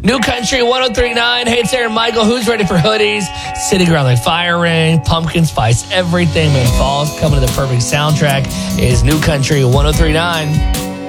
New Country 1039. Hey, it's Aaron Michael. Who's ready for hoodies? City Ground like Fire Ring, pumpkin spice, everything. Man, fall's coming to the perfect soundtrack is New Country 1039.